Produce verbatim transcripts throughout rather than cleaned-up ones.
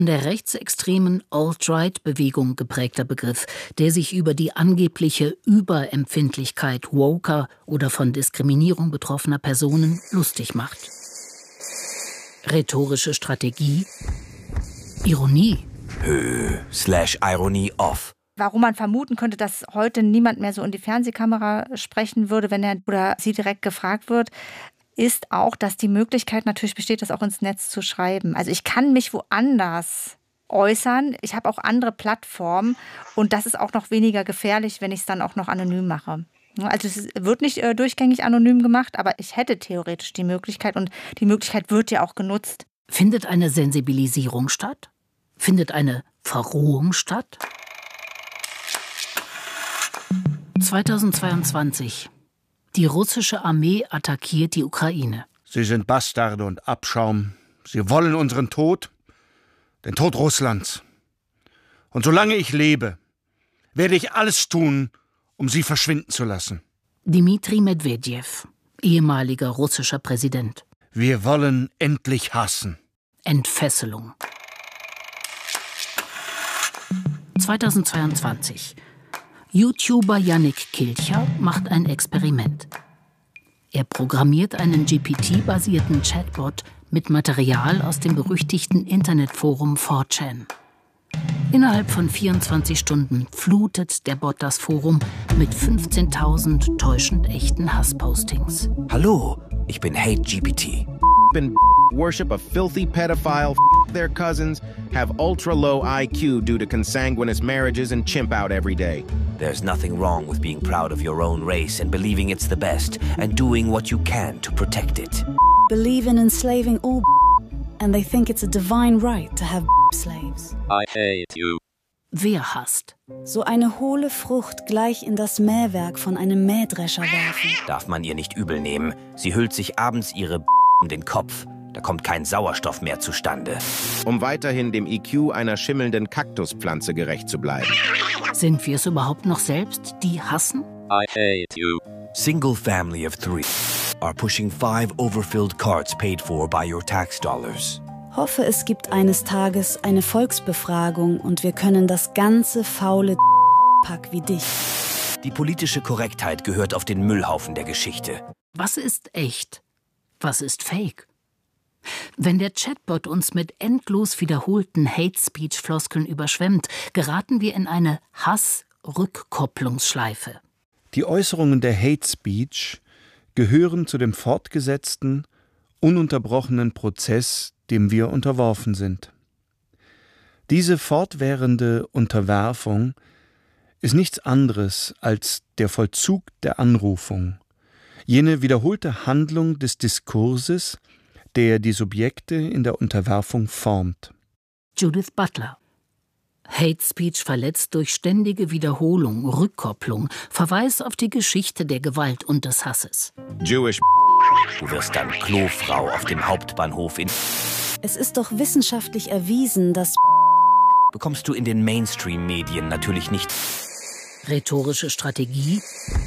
der rechtsextremen Alt-Right-Bewegung geprägter Begriff, der sich über die angebliche Überempfindlichkeit Woker oder von Diskriminierung betroffener Personen lustig macht. Rhetorische Strategie, Ironie. Hö, slash Ironie off. Warum man vermuten könnte, dass heute niemand mehr so in die Fernsehkamera sprechen würde, wenn er oder sie direkt gefragt wird, ist auch, dass die Möglichkeit natürlich besteht, das auch ins Netz zu schreiben. Also ich kann mich woanders äußern. Ich habe auch andere Plattformen und das ist auch noch weniger gefährlich, wenn ich es dann auch noch anonym mache. Also es wird nicht äh, durchgängig anonym gemacht, aber ich hätte theoretisch die Möglichkeit und die Möglichkeit wird ja auch genutzt. Findet eine Sensibilisierung statt? Findet eine Verrohung statt? zweitausendzweiundzwanzig. Die russische Armee attackiert die Ukraine. Sie sind Bastarde und Abschaum. Sie wollen unseren Tod, den Tod Russlands. Und solange ich lebe, werde ich alles tun, um sie verschwinden zu lassen. Dmitri Medvedev, ehemaliger russischer Präsident. Wir wollen endlich hassen. Entfesselung. zweitausendzweiundzwanzig. YouTuber Yannick Kilcher macht ein Experiment. Er programmiert einen G P T-basierten Chatbot mit Material aus dem berüchtigten Internetforum four chan. Innerhalb von vierundzwanzig Stunden flutet der Bot das Forum mit fünfzehntausend täuschend echten Hasspostings. Hallo, ich bin Hate G P T. And worship a filthy pedophile, their cousins, have ultra-low I Q due to consanguineous marriages and chimp out every day. There's nothing wrong with being proud of your own race and believing it's the best and doing what you can to protect it. Believe in enslaving all and they think it's a divine right to have slaves. I hate you. Wer hasst? So eine hohle Frucht gleich in das Mähwerk von einem Mähdrescher werfen. Darf man ihr nicht übel nehmen. Sie hüllt sich abends ihre um den Kopf. Da kommt kein Sauerstoff mehr zustande. Um weiterhin dem I Q einer schimmelnden Kaktuspflanze gerecht zu bleiben. Sind wir es überhaupt noch selbst, die hassen? I hate you. Single family of three are pushing five overfilled carts paid for by your tax dollars. Hoffe, es gibt eines Tages eine Volksbefragung und wir können das ganze faule Pack wie dich. Die politische Korrektheit gehört auf den Müllhaufen der Geschichte. Was ist echt? Was ist fake? Wenn der Chatbot uns mit endlos wiederholten Hate-Speech-Floskeln überschwemmt, geraten wir in eine Hass-Rückkopplungsschleife. Die Äußerungen der Hate Speech gehören zu dem fortgesetzten, ununterbrochenen Prozess, dem wir unterworfen sind. Diese fortwährende Unterwerfung ist nichts anderes als der Vollzug der Anrufung, jene wiederholte Handlung des Diskurses, der die Subjekte in der Unterwerfung formt. Judith Butler. Hate Speech verletzt durch ständige Wiederholung, Rückkopplung, Verweis auf die Geschichte der Gewalt und des Hasses. Jewish. Du wirst dann Klofrau auf dem Hauptbahnhof in... Es ist doch wissenschaftlich erwiesen, dass... bekommst du in den Mainstream-Medien natürlich nicht. Rhetorische Strategie,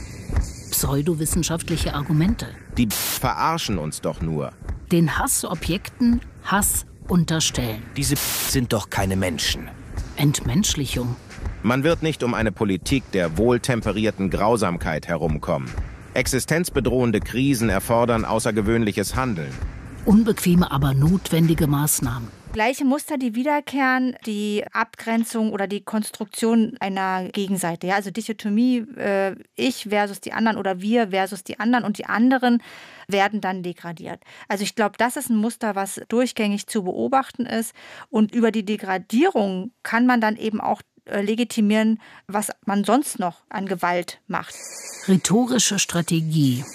pseudowissenschaftliche Argumente. Die verarschen uns doch nur. Den Hassobjekten Hass unterstellen. Diese sind doch keine Menschen. Entmenschlichung. Man wird nicht um eine Politik der wohltemperierten Grausamkeit herumkommen. Existenzbedrohende Krisen erfordern außergewöhnliches Handeln. Unbequeme, aber notwendige Maßnahmen. Gleiche Muster, die wiederkehren, die Abgrenzung oder die Konstruktion einer Gegenseite. Ja, also Dichotomie, äh, ich versus die anderen oder wir versus die anderen und die anderen werden dann degradiert. Also ich glaube, das ist ein Muster, was durchgängig zu beobachten ist. Und über die Degradierung kann man dann eben auch äh, legitimieren, was man sonst noch an Gewalt macht. Rhetorische Strategie.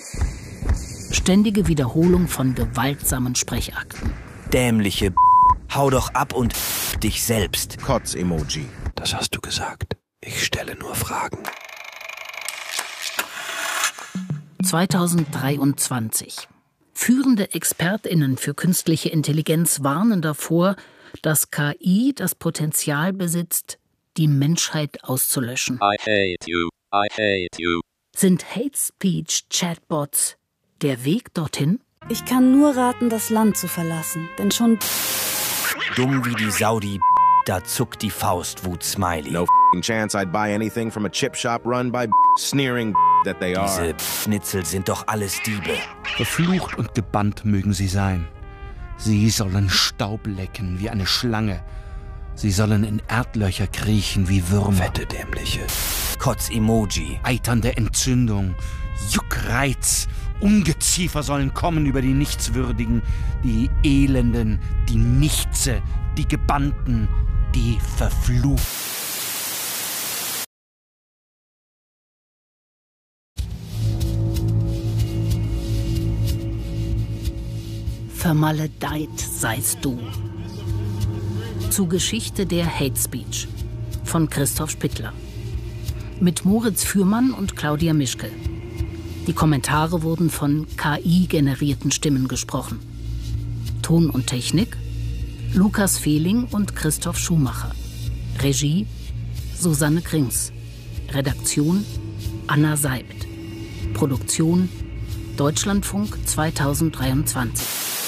Ständige Wiederholung von gewaltsamen Sprechakten. Dämliche Hau doch ab und dich selbst. Kotz-Emoji. Das hast du gesagt. Ich stelle nur Fragen. zweitausenddreiundzwanzig. Führende ExpertInnen für künstliche Intelligenz warnen davor, dass K I das Potenzial besitzt, die Menschheit auszulöschen. I hate you. I hate you. Sind Hate Speech Chatbots der Weg dorthin? Ich kann nur raten, das Land zu verlassen, denn schon... Dumm wie die Saudi Da zuckt die Faustwut Smiley. No f***ing chance I'd buy anything from a chip shop run by sneering that they are. Diese Schnitzel sind doch alles Diebe. Verflucht und gebannt mögen sie sein. Sie sollen Staub lecken wie eine Schlange. Sie sollen in Erdlöcher kriechen wie Würmer. Fette Dämliche. Kotz-Emoji. Eiternde Entzündung, Juckreiz, Ungeziefer sollen kommen über die Nichtswürdigen, die Elenden, die Nichtse, die Gebannten, die Verfluchten. Vermaledeit seist du. Zu Geschichte der Hate Speech von Christoph Spittler. Mit Moritz Fürmann und Claudia Mischke. Die Kommentare wurden von K I-generierten Stimmen gesprochen. Ton und Technik Lukas Fehling und Christoph Schumacher. Regie Susanne Krings. Redaktion Anna Seibt. Produktion Deutschlandfunk zweitausenddreiundzwanzig.